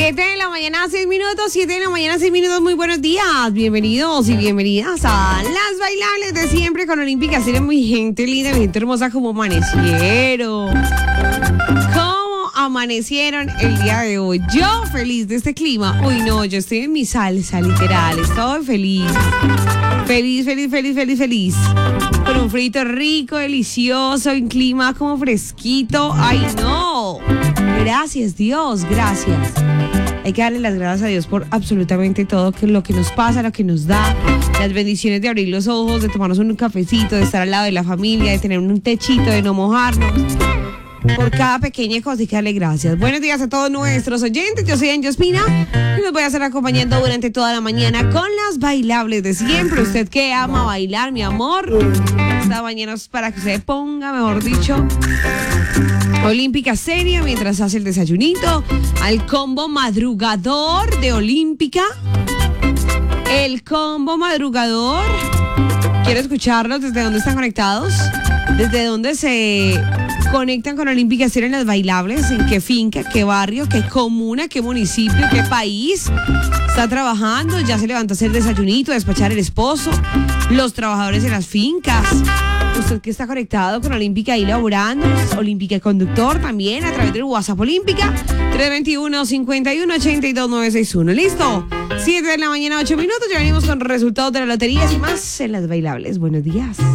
7 de la mañana, 6 minutos, 7 de la mañana, 6 minutos, muy buenos días, bienvenidos y bienvenidas a Las Bailables de siempre con Olímpica. Así muy gente linda, mi gente hermosa, como amanecieron. ¿Cómo amanecieron el día de hoy? Yo feliz de este clima. Uy, no, yo estoy en mi salsa, literal, estoy feliz. Feliz. Con un frito rico, delicioso, un clima como fresquito. ¡Ay, no! Gracias, Dios, gracias. Hay que darle las gracias a Dios por absolutamente todo lo que nos pasa, lo que nos da. Las bendiciones de abrir los ojos, de tomarnos un cafecito, de estar al lado de la familia, de tener un techito, de no mojarnos. Por cada pequeña cosa hay que darle gracias. Buenos días a todos nuestros oyentes. Yo soy Angie Ospina y los voy a estar acompañando durante toda la mañana con las bailables de siempre. Usted que ama bailar, mi amor, esta mañana es para que se ponga, mejor dicho, Olímpica seria mientras hace el desayunito. Al combo madrugador de Olímpica. El combo madrugador. Quiero escucharlos. ¿Desde dónde están conectados? ¿Desde dónde se conectan con Olímpica Seria en las bailables? ¿En qué finca, qué barrio, qué comuna, qué municipio, qué país está trabajando? Ya se levantó a hacer desayunito, a despachar el esposo, los trabajadores en las fincas. Usted que está conectado con Olímpica ahí laborando, Olímpica Conductor también a través del WhatsApp Olímpica 321-5182-961. ¿Listo? 7 de la mañana, 8 minutos. Ya venimos con resultados de la lotería y más en las bailables. Buenos días.